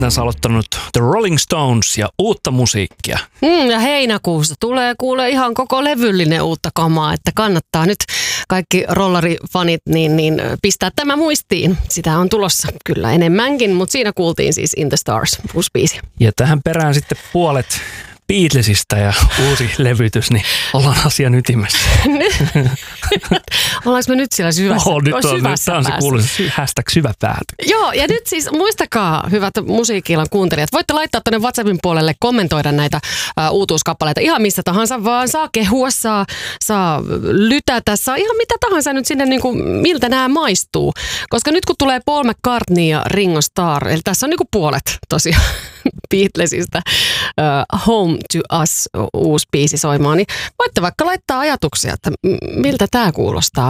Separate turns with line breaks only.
Tässä aloittanut The Rolling Stones ja uutta musiikkia.
Ja heinäkuussa tulee kuule ihan koko levyllinen uutta kamaa, että kannattaa nyt kaikki rollarifanit niin pistää tämä muistiin. Sitä on tulossa kyllä enemmänkin, mutta siinä kuultiin siis In the Stars uusi biisi.
Ja tähän perään sitten puolet Beatlesista ja uusi levytys, niin ollaan asian ytimessä.
Ollaanko me nyt siellä syvässä?
Nyt on se kuuluisa #syvä pääty.
Joo, ja nyt siis muistakaa, hyvät musiikkiillan kuuntelijat, voitte laittaa tuonne WhatsAppin puolelle kommentoida näitä uutuuskappaleita ihan missä tahansa, vaan saa kehua, saa lytätä, saa ihan mitä tahansa nyt sinne, niin kuin, miltä nämä maistuu. Koska nyt kun tulee Paul McCartney ja Ringo Starr, eli tässä on niin kuin puolet tosiaan Beatlesista Home to Us uusi biisi soimaan, niin voitte vaikka laittaa ajatuksia, että miltä tämä kuulostaa.